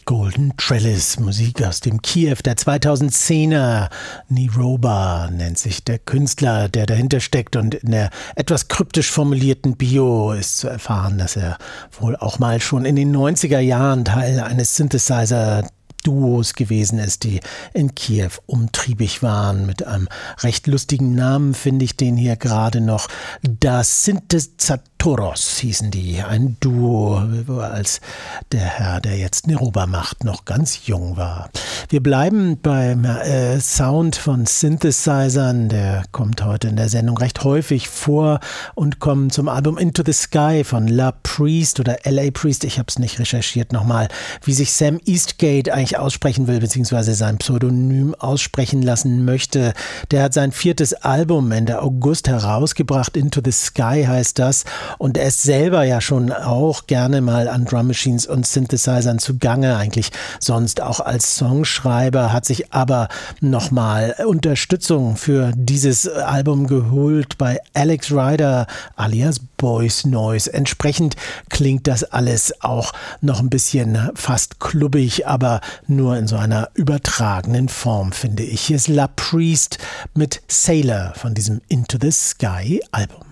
Golden Trellis, Musik aus dem Kiew der 2010er. Niroba nennt sich der Künstler, der dahinter steckt, und in der etwas kryptisch formulierten Bio ist zu erfahren, dass er wohl auch mal schon in den 90er Jahren Teil eines Synthesizer-Duos gewesen ist, die in Kiew umtriebig waren. Mit einem recht lustigen Namen finde ich den hier gerade noch. Das Synthesatoros hießen die, ein Duo, als der Herr, der jetzt Niroba macht, noch ganz jung war. Wir bleiben beim Sound von Synthesizern, der kommt heute in der Sendung recht häufig vor, und kommen zum Album Into the Sky von La Priest oder L.A. Priest. Ich habe es nicht recherchiert nochmal, wie sich Sam Eastgate eigentlich aussprechen will, beziehungsweise sein Pseudonym aussprechen lassen möchte. Der hat sein 4. Album Ende August herausgebracht, Into the Sky heißt das, und er ist selber ja schon auch gerne mal an Drum Machines und Synthesizern zugange, eigentlich sonst auch als Songschreiber, hat sich aber nochmal Unterstützung für dieses Album geholt bei Alex Rider alias Boys Noise. Entsprechend klingt das alles auch noch ein bisschen fast klubbig, aber nur in so einer übertragenen Form, finde ich. Hier ist La Priest mit Sailor von diesem Into the Sky Album.